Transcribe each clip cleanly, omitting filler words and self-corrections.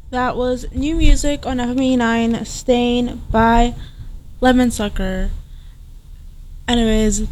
That was new music on FM89, Stain by Lemon Sucker. Anyways,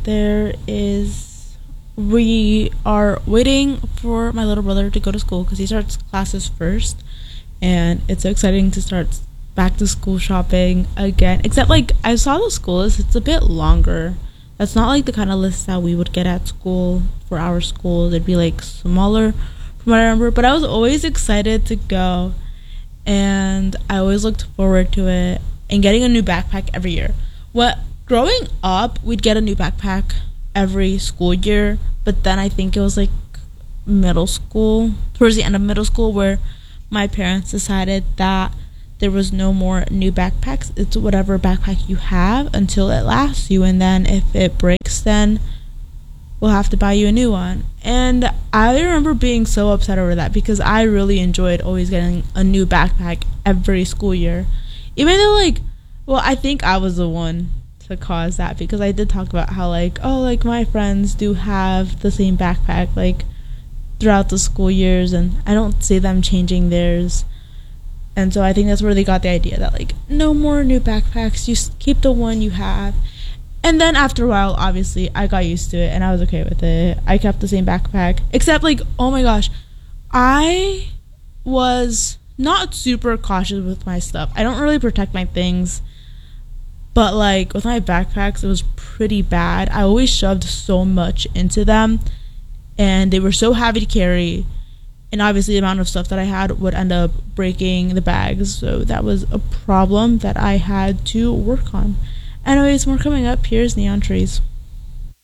we are waiting for my little brother to go to school because he starts classes first. And it's so exciting to start back to school shopping again. Except, like, I saw the school list, it's a bit longer. That's not like the kind of list that we would get at school for our school. They'd be like smaller from what I remember. But I was always excited to go, and I always looked forward to it and getting a new backpack every year. Growing up, we'd get a new backpack every school year, but then I think it was like middle school, towards the end of middle school, where my parents decided that there was no more new backpacks. It's whatever backpack you have until it lasts you, and then if it breaks, then we'll have to buy you a new one. And I remember being so upset over that because I really enjoyed always getting a new backpack every school year. Even though, like, well, I think I was the one to cause that because I did talk about how, like, oh, like, my friends do have the same backpack, like, throughout the school years, and I don't see them changing theirs. And so I think that's where they got the idea that, like, no more new backpacks, you keep the one you have. And then after a while, obviously, I got used to it, and I was okay with it. I kept the same backpack. Except, like, oh my gosh, I was not super cautious with my stuff. I don't really protect my things. But, like, with my backpacks, it was pretty bad. I always shoved so much into them, and they were so heavy to carry. And obviously, the amount of stuff that I had would end up breaking the bags. So that was a problem that I had to work on. Anyways, more coming up. Here's Neon Trees.